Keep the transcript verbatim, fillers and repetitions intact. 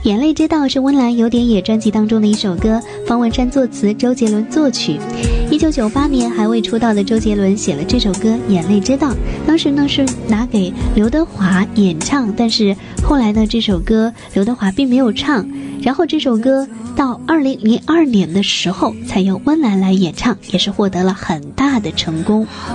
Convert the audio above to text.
眼泪知道是温岚有点野专辑当中的一首歌，方文山作词，周杰伦作曲。一九九八年还未出道的周杰伦写了这首歌《眼泪知道》，当时呢是拿给刘德华演唱，但是后来呢这首歌刘德华并没有唱，然后这首歌到二零零二年的时候才由温岚来演唱，也是获得了很大的成功。 好